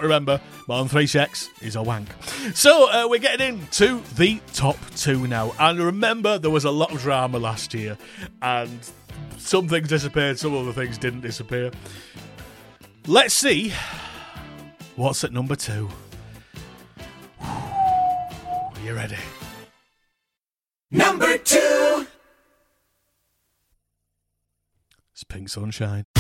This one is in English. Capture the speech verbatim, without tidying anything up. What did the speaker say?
remember, more than three sex is a wank. So uh, we're getting into the top two now. And remember, there was a lot of drama last year. And some things disappeared, some other things didn't disappear. Let's see what's at number two. Are you ready? Number two. It's Pink Sunshine.